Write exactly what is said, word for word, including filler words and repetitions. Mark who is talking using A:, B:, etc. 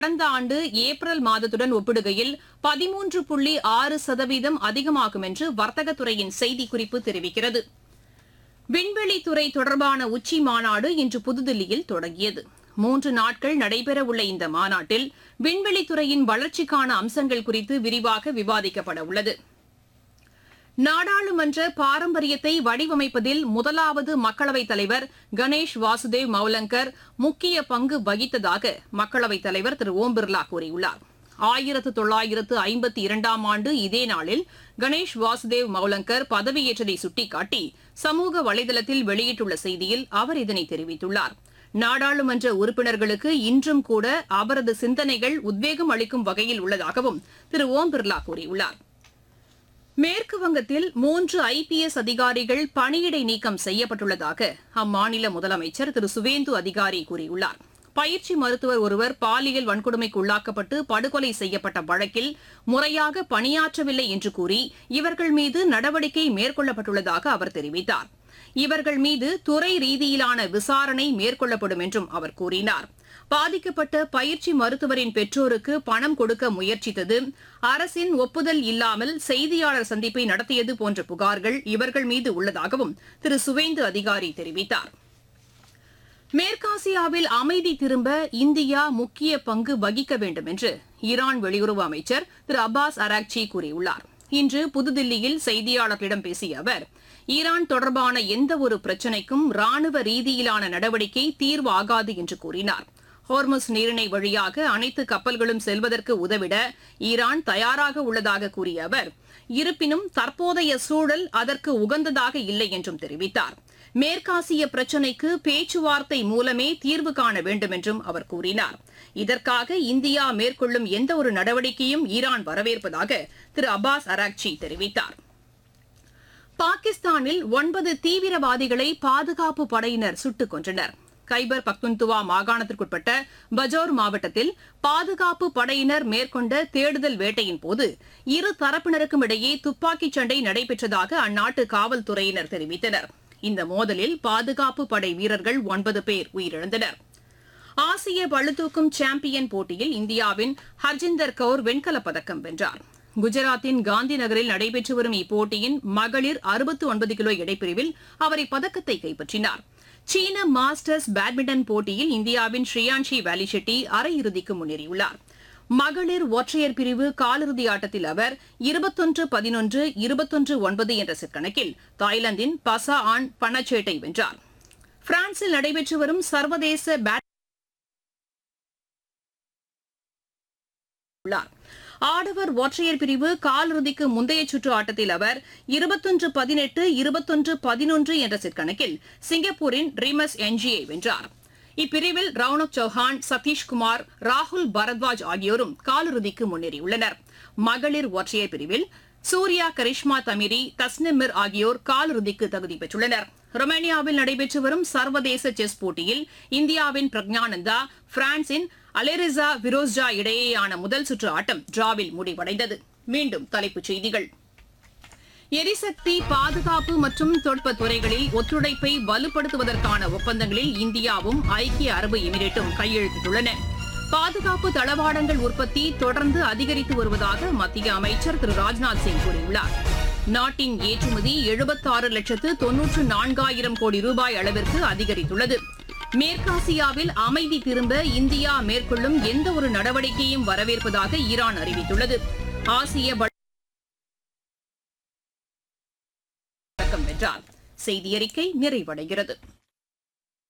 A: கடந்த ஆண்டு ஏப்ரல் மாதத்துடன் ஒப்பிடுகையில் பதிமூன்று புள்ளி ஆறு சதவீதம் அதிகமாகும் என்று வர்த்தகத்துறையின் செய்திக்குறிப்பு தெரிவிக்கிறது. விண்வெளித்துறை தொடர்பான உச்சி மாநாடு இன்று புதுதில்லியில் தொடங்கியது. மூன்று நாட்கள் நடைபெறவுள்ள இந்த மாநாட்டில் விண்வெளித்துறையின் வளர்ச்சிக்கான அம்சங்கள் குறித்து விரிவாக விவாதிக்கப்பட உள்ளது. நாடாளுமன்ற பாரம்பரியத்தை வடிவமைப்பதில் முதலாவது மக்களவைத் தலைவர் கணேஷ் வாசுதேவ் மௌலங்கர் முக்கிய பங்கு வகித்ததாக மக்களவைத் தலைவர் திரு ஓம் பிர்லா கூறியுள்ளார். ஆயிரத்து தொள்ளாயிரத்து ஐம்பத்தி இரண்டாம் ஆண்டு இதே நாளில் கணேஷ் வாசுதேவ் மௌலங்கர் பதவியேற்றதை சுட்டிக்காட்டி சமூக வலைதளத்தில் வெளியிட்டுள்ள செய்தியில் அவர் இதனை தெரிவித்துள்ளார். நாடாளுமன்ற உறுப்பினர்களுக்கு இன்றும் கூட அவரது சிந்தனைகள் உத்வேகம் அளிக்கும் வகையில் உள்ளதாகவும் திரு ஓம் பிர்லா கூறியுள்ளார். மேற்குவங்கத்தில் மூன்று ஐ பி எஸ் அதிகாரிகள் பணியிடை நீக்கம் செய்யப்பட்டுள்ளதாக அம்மாநில முதலமைச்சர் திரு சுவேந்து அதிகாரி கூறியுள்ளார். பயிற்சி மருத்துவர் ஒருவர் பாலியல் வன்கொடுமைக்கு உள்ளாக்கப்பட்டு படுகொலை செய்யப்பட்ட வழக்கில் முறையாக பணியாற்றவில்லை என்று கூறி இவர்கள் மீது நடவடிக்கை மேற்கொள்ளப்பட்டுள்ளதாக அவர் தெரிவித்தார். இவர்கள் மீது துறை ரீதியிலான விசாரணை மேற்கொள்ளப்படும் என்றும் அவர் கூறினார். பாதிக்கப்பட்ட பயிற்சி மருத்துவரின் பெற்றோருக்கு பணம் கொடுக்க முயற்சித்தது, அரசின் ஒப்புதல் இல்லாமல் செய்தியாளர் சந்திப்பை நடத்தியது போன்ற புகார்கள் இவர்கள் மீது உள்ளதாகவும் திரு சுவேந்து அதிகாரி தெரிவித்தார். மேற்காசியாவில் அமைதி திரும்ப இந்தியா முக்கிய பங்கு வகிக்க வேண்டும் என்று ஈரான் வெளியுறவு அமைச்சர் திரு அப்பாஸ் அராக்சி கூறியுள்ளார். இன்று புதுதில்லியில் செய்தியாளர்களிடம் பேசிய அவர், ஈரான் தொடர்பான எந்தவொரு பிரச்சினைக்கும் ராணுவ ரீதியிலான நடவடிக்கை தீர்வாகாது என்று கூறினார். ஹோர்முஸ் நீரிணை வழியாக அனைத்து கப்பல்களும் செல்வதற்கு உதவிட ஈரான் தயாராக உள்ளதாக கூறிய அவர், இருப்பினும் தற்போதைய சூழல் அதற்கு உகந்ததாக இல்லை என்றும் தெரிவித்தார். மேற்காசிய பிரச்சினைக்கு பேச்சுவார்த்தை மூலமே தீர்வு காண வேண்டும் என்றும் அவர் கூறினார். இதற்காக இந்தியா மேற்கொள்ளும் எந்தவொரு நடவடிக்கையும் ஈரான் வரவேற்பதாக திரு அப்பாஸ் அராக்சி தெரிவித்தார். பாகிஸ்தானில் ஒன்பது தீவிரவாதிகளை பாதுகாப்பு படையினர் சுட்டுக் கொன்றனர். கைபர் பக்துன்துவா மாகாணத்திற்குட்பட்ட பஜோர் மாவட்டத்தில் பாதுகாப்பு படையினர் மேற்கொண்ட தேடுதல் வேட்டையின் போது இரு தரப்பினருக்கும் இடையே துப்பாக்கிச் சண்டை நடைபெற்றதாக அந்நாட்டு காவல்துறையினர் தெரிவித்தனர். இந்த மோதலில் பாதுகாப்பு படை வீரர்கள் ஒன்பது பேர் உயிரிழந்தனர். ஆசிய பளுதூக்கும் சாம்பியன் போட்டியில் இந்தியாவின் ஹர்ஜிந்தர் கவுர் வெண்கலப் பதக்கம் வென்றார். குஜராத்தின் காந்தி நகரில் நடைபெற்று வரும் இப்போட்டியின் மகளிர் அறுபத்து ஒன்பது கிலோ எடைப்பிரிவில் அவர் இப்பதக்கத்தை கைப்பற்றினார். சீன மாஸ்டர்ஸ் பேட்மிண்டன் போட்டியில் இந்தியாவின் ஸ்ரீயான்ஷி வேலிஷெட்டி அரையிறுதிக்கு முன்னேறியுள்ளார். மகளிர் ஒற்றையர் பிரிவு காலிறுதி ஆட்டத்தில் அவர் இருபத்தொன்று பதினொன்று இருபத்தொன்று ஒன்பது என்ற செட் கணக்கில் தாய்லாந்தின் பசா ஆன் பனச்சேட்டை வென்றார். பிரான்சில் நடைபெற்று வரும் சர்வதேச பேட் ஆடவர் ஒற்றையர் பிரிவு காலிறுதிக்கு முந்தைய சுற்று ஆட்டத்தில் அவர் இருபத்தொன்று பதினெட்டு இருபத்தொன்று பதினொன்று என்ற செட் கணக்கில் சிங்கப்பூரின் ரிமஸ் என்ஜியை வென்றார். இப்பிரிவில் ரவுனக் சௌஹான், சதீஷ்குமார், ராகுல் பரத்வாஜ் ஆகியோரும் காலிறுதிக்கு முன்னேறியுள்ளனர். மகளிர் ஒற்றையர் பிரிவில் சூர்யா கரிஷ்மா தமிரி, தஸ்னிமிர் ஆகியோர் காலிறுதிக்கு தகுதி பெற்றுள்ளனர். ரொமேனியாவில் நடைபெற்று வரும் சர்வதேச செஸ் போட்டியில் இந்தியாவின் பிரக்ஞானந்தா பிரான்சின் அலெரிசா விரோஸ்ஜா இடையேயான முதல் சுற்று ஆட்டம் டிராவில் முடிவடைந்தது. மீண்டும் தலைப்புச் செய்திகள். எரிசக்தி, பாதுகாப்பு மற்றும் தொழில்நுட்ப துறைகளில் ஒத்துழைப்பை வலுப்படுத்துவதற்கான ஒப்பந்தங்களில் இந்தியாவும் ஐக்கிய அரபு எமிரேட்டும் கையெழுத்திட்டுள்ளன. பாதுகாப்பு தளவாடங்கள் உற்பத்தி தொடர்ந்து அதிகரித்து வருவதாக மத்திய அமைச்சர் திரு ராஜ்நாத் சிங் கூறியுள்ளார். நாட்டின் ஏற்றுமதி எழுபத்தாறு லட்சத்து தொன்னூற்று நான்காயிரம் கோடி ரூபாய் அளவிற்கு அதிகரித்துள்ளது. மேற்காசியாவில் அமைதி திரும்ப இந்தியா மேற்கொள்ளும் எந்தவொரு நடவடிக்கையும் வரவேற்பதாக ஈரான் அறிவித்துள்ளது. ஆசிய பதக்கம் வென்றார். செய்தி அறிக்கை நிறைவடைகிறது.